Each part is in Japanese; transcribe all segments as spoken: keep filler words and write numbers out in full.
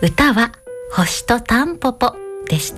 歌は星とタンポポでした。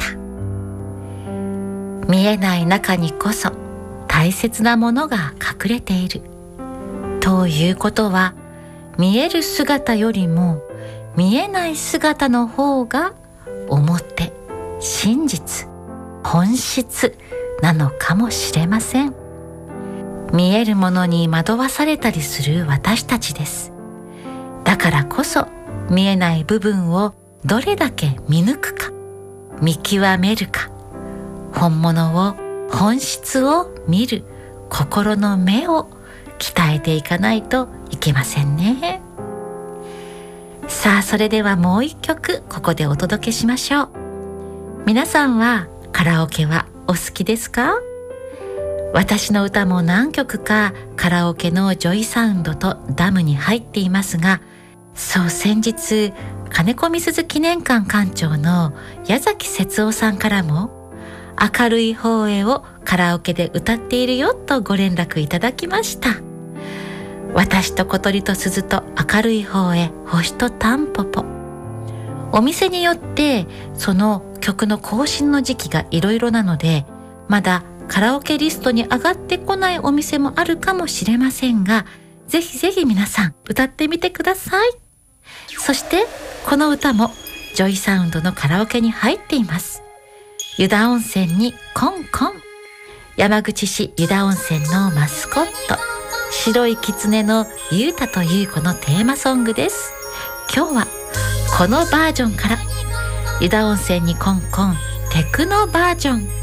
見えない中にこそ大切なものが隠れているということは、見える姿よりも見えない姿の方が表、真実、本質なのかもしれません。見えるものに惑わされたりする私たちです。だからこそ見えない部分をどれだけ見抜くか、見極めるか、本物を、本質を見る心の目を鍛えていかないといけませんね。さあ、それではもう一曲ここでお届けしましょう。皆さんはカラオケはお好きですか？私の歌も何曲かカラオケのジョイサウンドとダムに入っていますが、そう、先日金子みすゞ記念館館長の矢崎節夫さんからも、明るい方へをカラオケで歌っているよとご連絡いただきました。私と小鳥と鈴と明るい方へ、星とタンポポ。お店によってその曲の更新の時期がいろいろなので、まだカラオケリストに上がってこないお店もあるかもしれませんが、ぜひぜひ皆さん歌ってみてください。そしてこの歌もジョイサウンドのカラオケに入っています。湯田温泉にコンコン。山口市湯田温泉のマスコット、白い狐のゆうたという子のテーマソングです。今日はこのバージョンから、湯田温泉にコンコンテクノバージョン。